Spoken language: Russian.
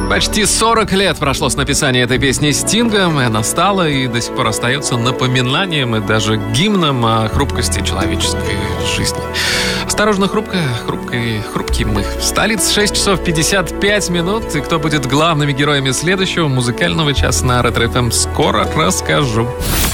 Почти 40 лет прошло с написания этой песни Стингом, и она стала и до сих пор остается напоминанием и даже гимном о хрупкости человеческой жизни. Осторожно, хрупкие мы. В столице 6 часов 55 минут. И кто будет главными героями следующего музыкального часа на Ретро FM, скоро расскажу.